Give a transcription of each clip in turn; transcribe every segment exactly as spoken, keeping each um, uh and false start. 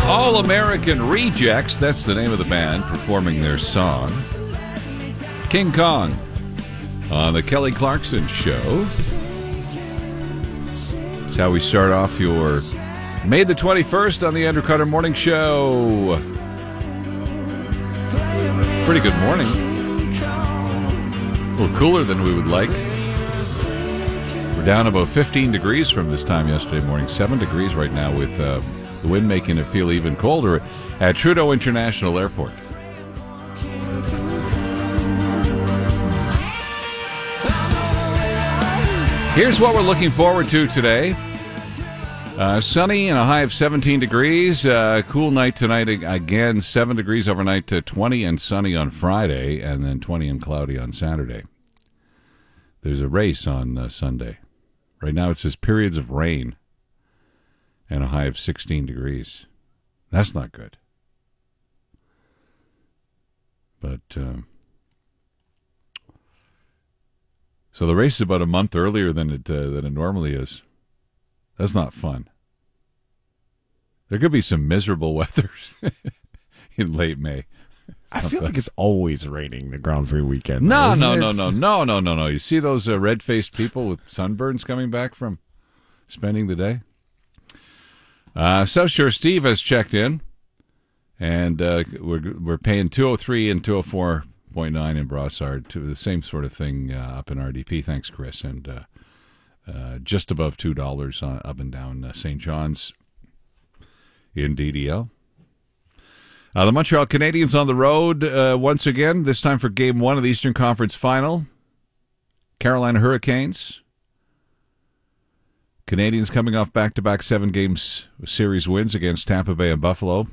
All American Rejects, that's the name of the band, performing their song. King Kong on the Kelly Clarkson Show. That's how we start off your May the twenty-first on the Andrew Carter Morning Show. Pretty good morning. A little cooler than we would like. We're down about fifteen degrees from this time yesterday morning. seven degrees right now with uh, the wind making it feel even colder at Trudeau International Airport. Here's what we're looking forward to today. Uh, sunny and a high of seventeen degrees. Uh, cool night tonight again. seven degrees overnight to twenty and sunny on Friday, and then twenty and cloudy on Saturday. There's a race on uh, Sunday. Right now it says periods of rain and a high of sixteen degrees. That's not good. But, um, so the race is about a month earlier than it, uh, than it normally is. That's not fun. There could be some miserable weather in late May. I feel like it's always raining the Grand Prix weekend. No, though, no, it? no, no, no, no, no, no. You see those uh, red-faced people with sunburns coming back from spending the day? Uh, South Shore Steve has checked in, and uh, we're we're paying two oh three and two oh four point nine in Brossard, to the same sort of thing uh, up in R D P. Thanks, Chris. And uh, uh, just above two dollars on, up and down uh, Saint John's in D D L. Uh, the Montreal Canadiens on the road uh, once again, this time for Game one of the Eastern Conference Final. Carolina Hurricanes. Canadiens coming off back-to-back seven-game series wins against Tampa Bay and Buffalo.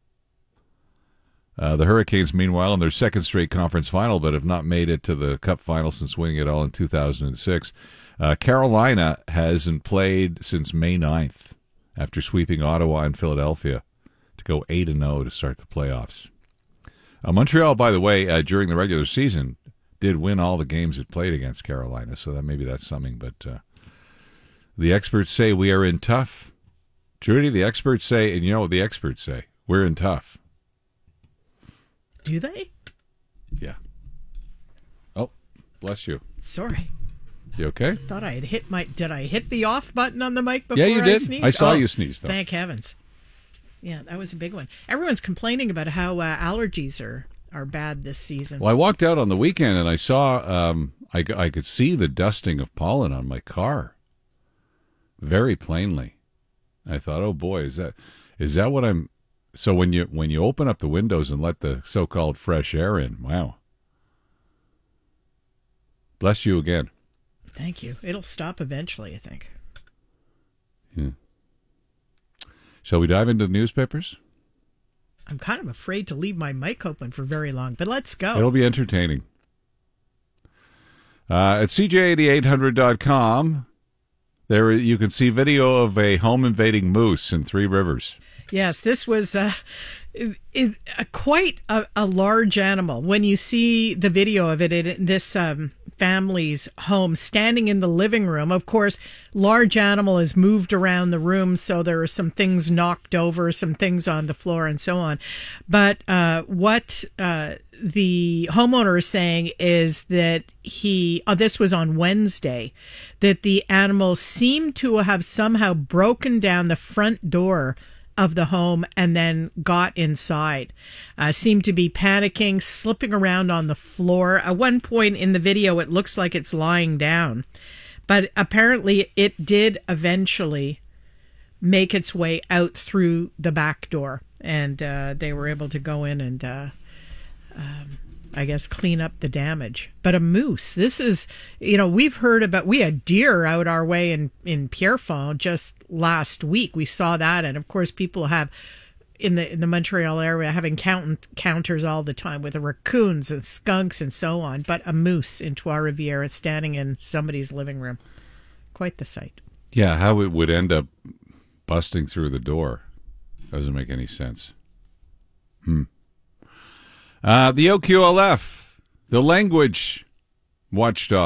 Uh, the Hurricanes, meanwhile, in their second straight conference final, but have not made it to the Cup final since winning it all in two thousand six. Uh, Carolina hasn't played since May ninth after sweeping Ottawa and Philadelphia to go eight and oh to start the playoffs. Uh, Montreal, by the way, uh, during the regular season, did win all the games it played against Carolina, so that maybe that's something, but uh, the experts say we are in tough. Trudy, the experts say, and you know what the experts say, we're in tough. Do they? Yeah. Oh, bless you. Sorry. You okay? Thought I had hit my... Did I hit the off button on the mic before yeah, you I did. sneezed? I saw oh, you sneeze, though. Thank heavens. Yeah, that was a big one. Everyone's complaining about how uh, allergies are, are bad this season. Well, I walked out on the weekend and I saw... Um, I, I could see the dusting of pollen on my car. Very plainly. I thought, oh boy, is that is that what I'm... So when you when you open up the windows and let the so-called fresh air in, wow. Bless you again. Thank you. It'll stop eventually, I think. Yeah. Shall we dive into the newspapers? I'm kind of afraid to leave my mic open for very long, but let's go. It'll be entertaining. Uh, at C J eighty-eight hundred dot com, there you can see video of a home invading moose in Three Rivers. Yes, this was uh, it, it, uh, quite a, a large animal. When you see the video of it in this um, family's home, standing in the living room, of course, large animal is moved around the room, so there are some things knocked over, some things on the floor, and so on. But uh, what uh, the homeowner is saying is that he, oh, this was on Wednesday, that the animal seemed to have somehow broken down the front door of the home and then got inside. Uh, seemed to be panicking, slipping around on the floor. At one point in the video, it looks like it's lying down. But apparently it did eventually make its way out through the back door. And uh, they were able to go in and, uh, um, I guess, clean up the damage. But a moose, this is, you know, we've heard about, we had deer out our way in, in Pierrefonds just last week. We saw that. And of course, people have in the in the Montreal area having count, counters all the time with the raccoons and skunks and so on. But a moose in Trois-Rivières standing in somebody's living room. Quite the sight. Yeah, how it would end up busting through the door doesn't make any sense. Hmm. Uh, the O Q L F, the language watchdog.